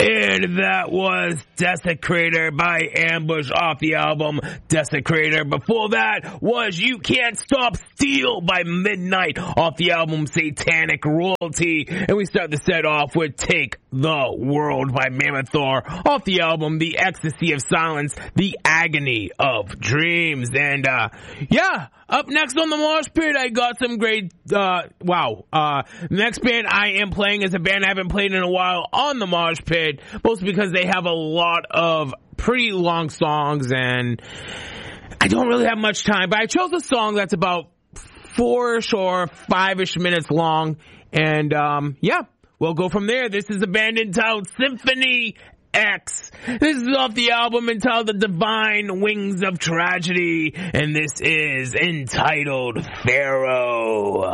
And that was Desecrator by Ambush off the album Desecrator. Before that was You Can't Stop Steel by Midnight off the album Satanic Royalty. And we start the set off with Take the World by Mammoth Thor off the album The Ecstasy of Silence, The Agony of Dreams. And up next on the Mosh Pit, I got some great, next band I am playing is a band I haven't played in a while on the Mosh Pit, mostly because they have a lot of pretty long songs and I don't really have much time, but I chose a song that's about 4-ish or 5-ish minutes long, and we'll go from there. This is a band entitled Symphony X. This is off the album entitled The Divine Wings of Tragedy, and this is entitled Pharaoh.